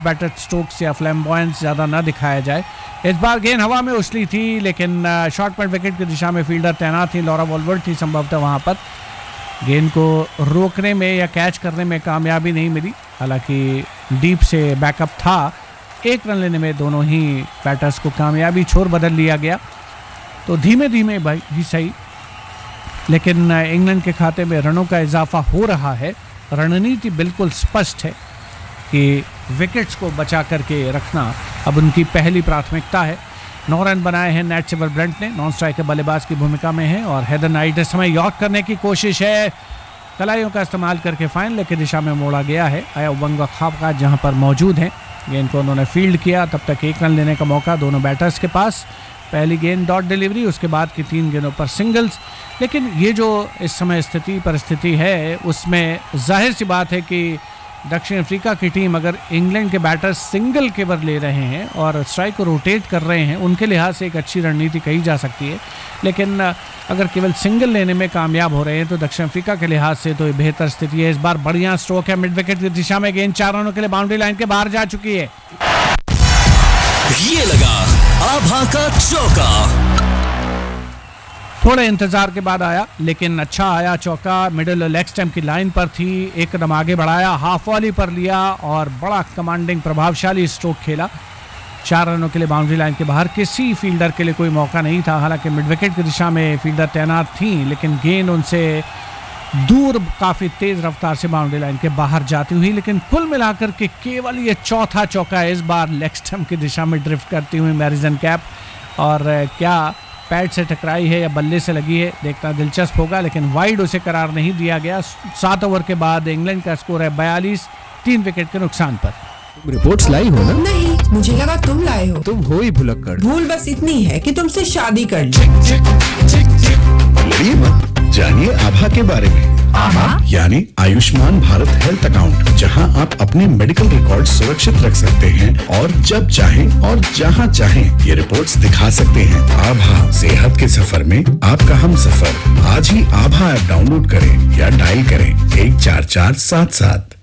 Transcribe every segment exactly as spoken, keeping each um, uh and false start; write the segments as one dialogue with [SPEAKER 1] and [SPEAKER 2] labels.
[SPEAKER 1] Batter strokes या फ्लैम्बॉयंस ज़्यादा ना दिखाया जाए। इस बार गेंद हवा में उछली थी, लेकिन शॉर्ट पॉइंट विकेट की दिशा में फील्डर तैनात थी, लॉरा वॉलवर्थ थी संभवतः वहाँ पर। गेंद को रोकने में या कैच करने में कामयाबी नहीं मिली, हालांकि डीप से बैकअप था। एक रन लेने में दोनों ही बैटर्स को कामयाबी छोर बदल लिया गया। तो धीमे धीमे भाई ही सही, लेकिन इंग्लैंड के खाते में रनों का इजाफा हो रहा है। रणनीति बिल्कुल स्पष्ट है कि विकेट्स को बचा करके रखना अब उनकी पहली प्राथमिकता है। नौ रन बनाए हैं नैट सिवर ब्रंट ने, नॉन स्ट्राइकर बल्लेबाज की भूमिका में है। और हेदर नाइट इस समय यॉर्क करने की कोशिश है, कलाइयों का इस्तेमाल करके फाइन लेके दिशा में मोड़ा गया है। आयोबंगा खाबका जहां पर मौजूद हैं, गेंद को उन्होंने फील्ड किया, तब तक एक रन लेने का मौका दोनों बैटर्स के पास। पहली गेंद डॉट डिलीवरी, उसके बाद की तीन गेंदों पर सिंगल्स। लेकिन ये जो इस समय स्थिति परिस्थिति है, उसमें जाहिर सी बात है कि दक्षिण अफ्रीका की टीम अगर इंग्लैंड के बैटर्स सिंगल केवल ले रहे हैं और स्ट्राइक को रोटेट कर रहे हैं, उनके लिहाज से एक अच्छी रणनीति कही जा सकती है। लेकिन अगर केवल सिंगल लेने में कामयाब हो रहे हैं तो दक्षिण अफ्रीका के लिहाज से तो बेहतर स्थिति है। इस बार बढ़िया स्ट्रोक है मिड विकेट की दिशा में, गेंद चार रनों के लिए बाउंड्री लाइन के बाहर जा चुकी है।
[SPEAKER 2] ये लगा आभा का चौका।
[SPEAKER 1] थोड़े इंतजार के बाद आया, लेकिन अच्छा आया चौका। मिडिल लेग स्टंप की लाइन पर थी, एक कदम आगे बढ़ाया, हाफ वॉली पर लिया और बड़ा कमांडिंग प्रभावशाली स्ट्रोक खेला। चार रनों के लिए बाउंड्री लाइन के बाहर, किसी फील्डर के लिए कोई मौका नहीं था। हालांकि मिड विकेट की दिशा में फील्डर तैनात थी, लेकिन गेंद उनसे दूर काफ़ी तेज़ रफ्तार से बाउंड्री लाइन के बाहर जाती हुई। लेकिन कुल मिलाकर के केवल ये चौथा चौका है इस बार लेग स्टंप की दिशा में ड्रिफ्ट करती हुई मैरिजन कैप। और क्या पैड से टकराई है या बल्ले से लगी है, देखना दिलचस्प होगा। लेकिन वाइड उसे करार नहीं दिया गया। सात ओवर के बाद इंग्लैंड का स्कोर है बयालीस, तीन विकेट के नुकसान पर।
[SPEAKER 3] तुम रिपोर्ट्स लाई हो ना?
[SPEAKER 4] नहीं, मुझे लगा तुम लाए हो।
[SPEAKER 3] तुम हो ही भुलक्कड़।
[SPEAKER 4] भूल बस इतनी है कि तुमसे शादी कर ली।
[SPEAKER 5] लड़िए मत, जानिए आभा के बारे में। आभा यानी आयुष्मान भारत हेल्थ अकाउंट, जहां आप अपने मेडिकल रिकॉर्ड सुरक्षित रख सकते हैं और जब चाहें और जहां चाहें ये रिपोर्ट्स दिखा सकते हैं। आभा, सेहत के सफर में आपका हम सफर। आज ही आभा ऐप डाउनलोड करें या डायल करें एक चार चार सात सात।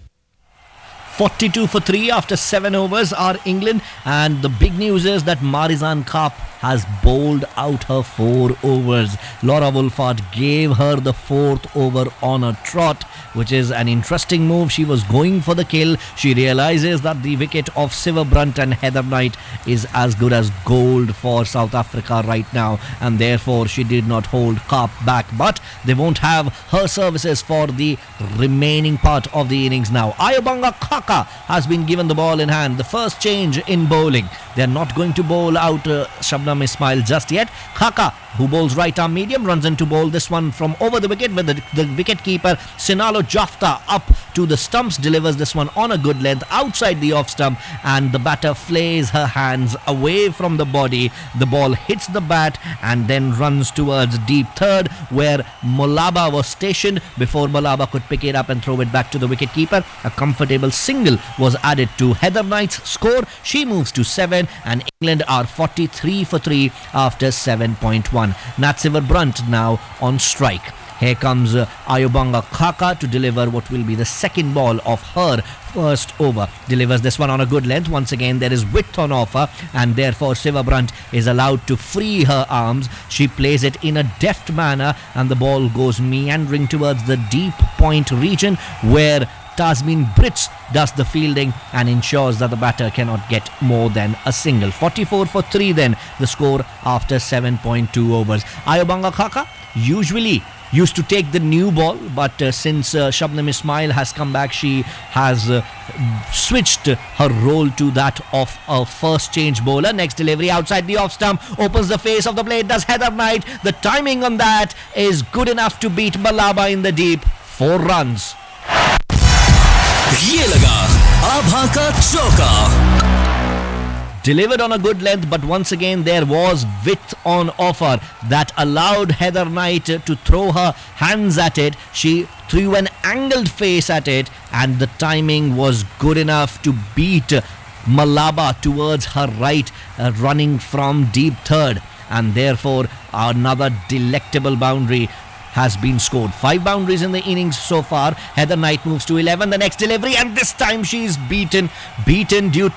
[SPEAKER 2] forty-two for three after seven overs are England, and the big news is that Marizanne Kapp has bowled out her four overs. Laura Wolford gave her the fourth over on a trot, which is an interesting move. She was going for the kill. She realizes that the wicket of Siver Brunt and Heather Knight is as good as gold for South Africa right now, and therefore she did not hold Kapp back. But they won't have her services for the remaining part of the innings now. Ayobanga Khaka has been given the ball in hand. The first change in bowling. They are not going to bowl out uh, Shabnam Ismail just yet. Khaka, who bowls right arm medium, runs in to bowl this one from over the wicket with the, the wicket keeper Sinalo Jafta up to the stumps, delivers this one on a good length outside the off stump, and the batter flays her hands away from the body. The ball hits the bat and then runs towards deep third, where Molaba was stationed before Molaba could pick it up and throw it back to the wicket keeper. A comfortable single was added to Heather Knight's score. She moves to seven, and England are forty-three for three after seven point one. Natsiver Brunt now on strike. Here comes uh, Ayobanga Khaka to deliver what will be the second ball of her first over. Delivers this one on a good length. Once again, there is width on offer, and therefore Siver Brunt is allowed to free her arms. She plays it in a deft manner, and the ball goes meandering towards the deep point region, where Tasmin Brits does the fielding and ensures that the batter cannot get more than a single. forty-four for three then the score after seven point two overs. Ayobanga Khaka usually used to take the new ball, but uh, since uh, Shabnam Ismail has come back, she has uh, switched her role to that of a first change bowler. Next delivery outside the off stump, opens the face of the plate, does Heather Knight. The timing on that is good enough to beat Malaba in the deep. Four runs.
[SPEAKER 6] ये लगा आभा का चौका.
[SPEAKER 2] Delivered on a good length, but once again there was width on offer that allowed Heather Knight to throw her hands at it. She threw an angled face at it, and the timing was good enough to beat Malaba towards her right, uh, running from deep third, and therefore another delectable boundary has been scored. Five boundaries in the innings so far. Heather Knight moves to eleven. The next delivery, and this time she is beaten. Beaten due